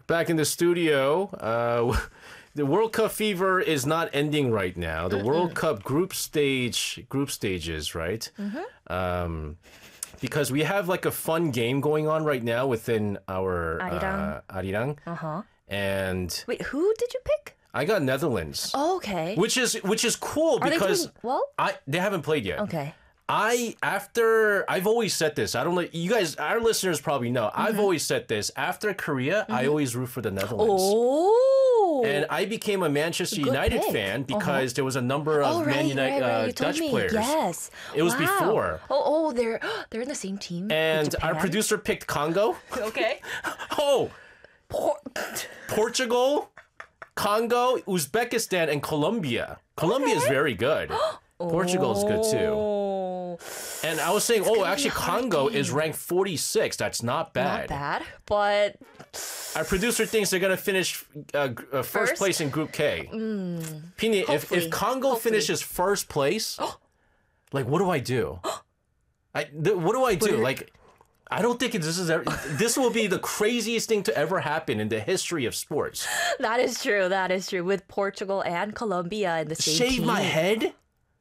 back in the studio. The World Cup fever is not ending right now. The World Cup group stages, right? Because we have like a fun game going on right now within our Arirang. And Wait, who did you pick? I got Netherlands. Oh, okay. Which is cool Are because they doing well? they haven't played yet. Okay. I've always said this. I don't know. You guys, our listeners probably know. I've always said this. After Korea, I always root for the Netherlands. Oh. And I became a Manchester United pick. fan because there was a number of Man United You told Dutch me. players. Yes. It was before. Oh, they're in the same team. with And our Japan? producer picked Congo. Okay. Oh, Portugal, Congo, Uzbekistan, and Colombia. Colombia is very good. Portugal is good too. Oh. And I was saying, actually, Congo is ranked 46. That's not bad. Not bad, but Our producer thinks they're going to finish first place in Group K. Pini, if Congo finishes first place, like, what do I do? What do I do? Like, I don't think this will be the craziest thing to ever happen in the history of sports. that is true. That is true. With Portugal and Colombia in the same team. Shave my head?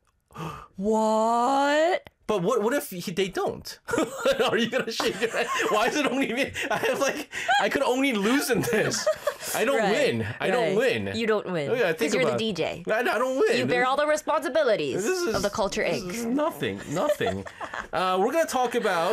What? But what if they don't? Are you gonna shave your head? Why is it only me? I could only lose in this. I don't win. I don't win. You don't win. Yeah, because you're the DJ. I don't win. You bear all the responsibilities of the Culture This Inc. is nothing. We're gonna talk about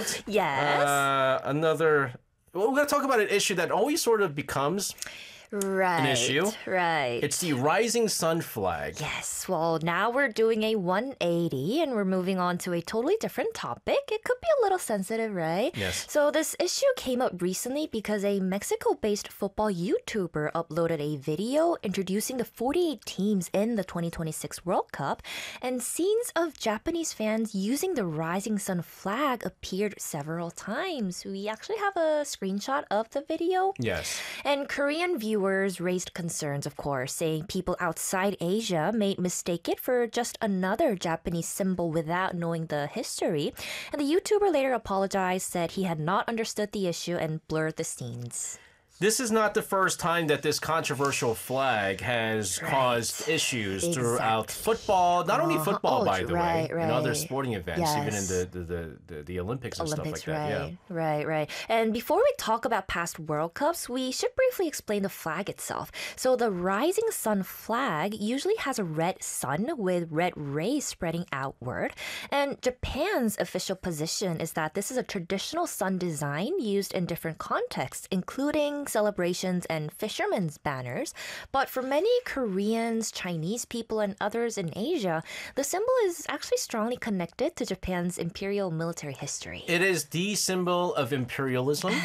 Yes. we're gonna talk about an issue that always sort of becomes Right. issue. Right. It's the rising sun flag. Yes, well, now we're doing a 180 and we're moving on to a totally different topic. It could be a little sensitive, right? Yes. So, this issue came up recently because a Mexico based football YouTuber uploaded a video introducing the 48 teams in the 2026 World Cup, and scenes of Japanese fans using the rising sun flag appeared several times. We actually have a screenshot of the video. Yes. And Korean viewers raised concerns, of course, saying people outside Asia may mistake it for just another Japanese symbol without knowing the history. And the YouTuber later apologized, said he had not understood the issue, and blurred the scenes. This is not the first time that this controversial flag has caused issues throughout football. Not only football, by the way, in other sporting events, even in the Olympics and stuff like that. Right. And before we talk about past World Cups, we should briefly explain the flag itself. So the rising sun flag usually has a red sun with red rays spreading outward. And Japan's official position is that this is a traditional sun design used in different contexts, including celebrations and fishermen's banners. But for many Koreans, Chinese people, and others in Asia, the symbol is actually strongly connected to Japan's imperial military history. It is the symbol of imperialism.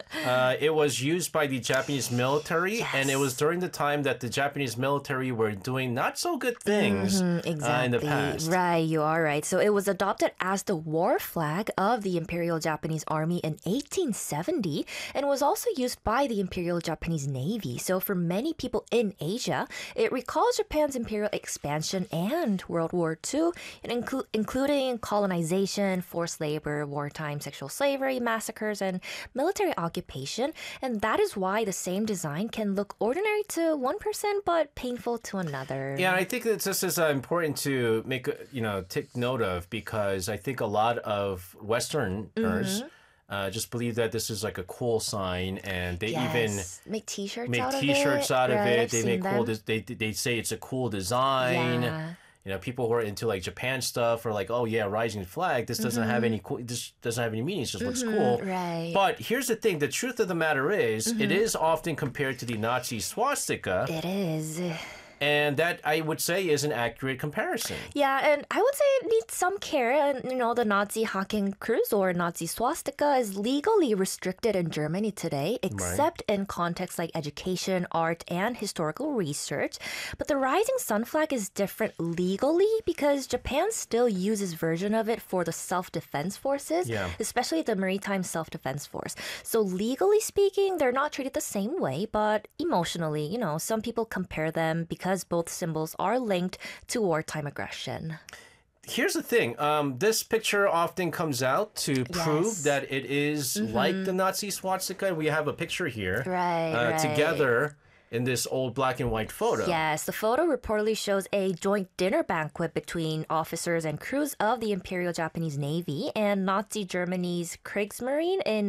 It was used by the Japanese military, and it was during the time that the Japanese military were doing not so good things in the past. Right, you are right. So it was adopted as the war flag of the Imperial Japanese Army in 1870 and was also used by the Imperial Japanese Navy. So for many people in Asia, it recalls Japan's imperial expansion and World War II, including colonization, forced labor, wartime sexual slavery, massacres, and military occupation. And that is why the same design can look ordinary to one person but painful to another. Yeah, I think that this is important to take note of, because I think a lot of Westerners just believe that this is like a cool sign, and they even make T-shirts make out T-shirts of it. out of Right, it. I've They seen make cool. them. They say it's a cool design. Yeah. You know, people who are into like Japan stuff are like, oh yeah, rising flag. This doesn't have any this doesn't have any meaning. It just looks cool. Right. But here's the thing: the truth of the matter is, it is often compared to the Nazi swastika. It is. And that, I would say, is an accurate comparison. Yeah, and I would say it needs some care. And, the Nazi Hakenkreuz or Nazi swastika is legally restricted in Germany today, except in contexts like education, art, and historical research. But the rising sun flag is different legally because Japan still uses version of it for the self-defense forces, especially the Maritime Self-Defense Force. So legally speaking, they're not treated the same way, but emotionally, some people compare them because both symbols are linked to wartime aggression. here's the thing. This picture often comes out to prove that it is like the Nazi swastika. We have a picture here together in this old black and white photo. Yes, the photo reportedly shows a joint dinner banquet between officers and crews of the Imperial Japanese Navy and Nazi Germany's Kriegsmarine in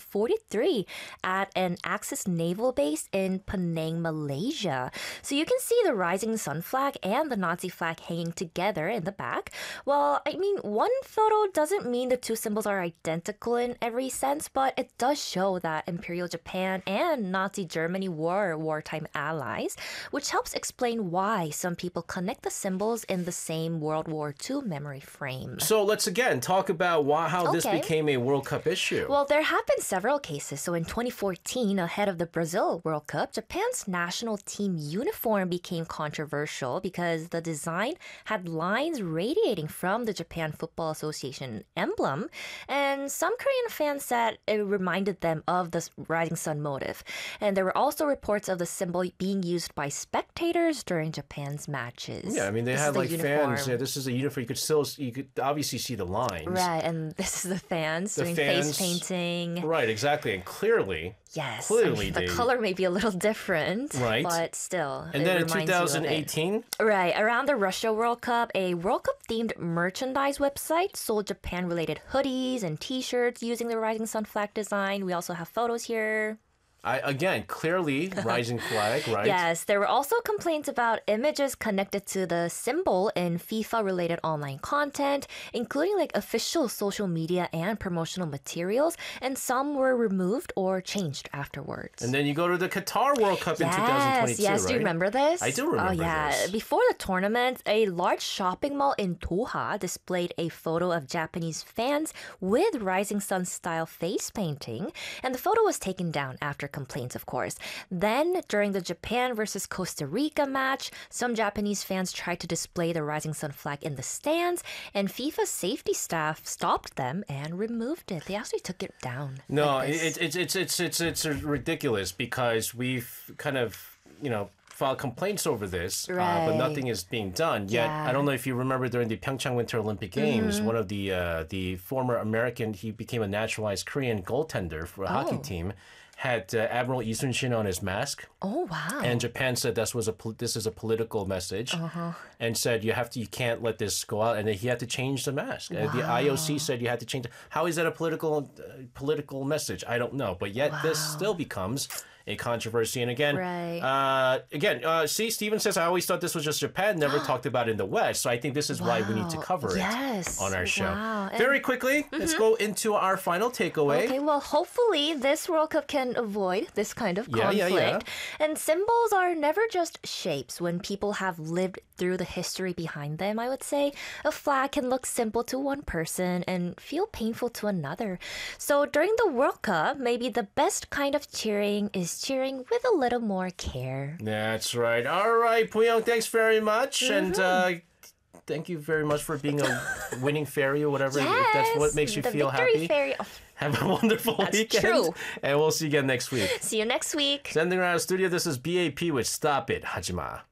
1943 at an Axis naval base in Penang, Malaysia. So you can see the rising sun flag and the Nazi flag hanging together in the back. Well, I mean, one photo doesn't mean the two symbols are identical in every sense, but it does show that Imperial Japan and Nazi Germany were wartime allies, which helps explain why some people connect the symbols in the same World War II memory frame. So let's again talk about how this became a World Cup issue. Well, there have been several cases. So in 2014, ahead of the Brazil World Cup, Japan's national team uniform became controversial because the design had lines radiating from the Japan Football Association emblem, and some Korean fans said it reminded them of the rising sun motif. And there were also reports of the symbol being used by spectators during Japan's matches. Yeah, I mean, they had like fans. Yeah, this is a uniform. You could obviously see the lines. Right, and this is the fans doing face painting. Right, exactly. And clearly, yes, the color may be a little different, right? But still. And then in 2018? Right, around the Russia World Cup, a World Cup themed merchandise website sold Japan-related hoodies and t-shirts using the Rising Sun flag design. We also have photos here. Again, clearly rising flag, right? Yes, there were also complaints about images connected to the symbol in FIFA-related online content, including like official social media and promotional materials, and some were removed or changed afterwards. And then you go to the Qatar World Cup in 2022, yes, right? do you remember this? I do remember this. Before the tournament, a large shopping mall in Doha displayed a photo of Japanese fans with Rising Sun-style face painting, and the photo was taken down after complaints, of course. Then, during the Japan versus Costa Rica match, some Japanese fans tried to display the Rising Sun flag in the stands, and FIFA's safety staff stopped them and removed it. They actually took it down. No, it's ridiculous because we've kind of, filed complaints over this, but nothing is being done. Yet, I don't know if you remember during the Pyeongchang Winter Olympic Games, one of the former American, he became a naturalized Korean goaltender for a hockey team, had Admiral Lee Sun-shin on his mask. Oh, wow. And Japan said this is a political message and said you can't let this go out. And then he had to change the mask. Wow. The IOC said you had to change it. How is that a political message? I don't know. But yet this still becomes a controversy. And again, see, Steven says, I always thought this was just Japan, never talked about it in the West. So I think this is why we need to cover it on our show. Wow. Very quickly, let's go into our final takeaway. Okay, well, hopefully this World Cup can avoid this kind of conflict. And symbols are never just shapes. When people have lived through the history behind them, I would say, a flag can look simple to one person and feel painful to another. So during the World Cup, maybe the best kind of cheering is cheering with a little more care. That's right. All right, Puyong, thanks very much. And thank you very much for being a winning fairy or whatever. If that's what makes you feel happy. Fairy. Have a wonderful weekend. True. And we'll see you again next week. See you next week. Sending around the studio, this is BAP with Stop It, Hajima.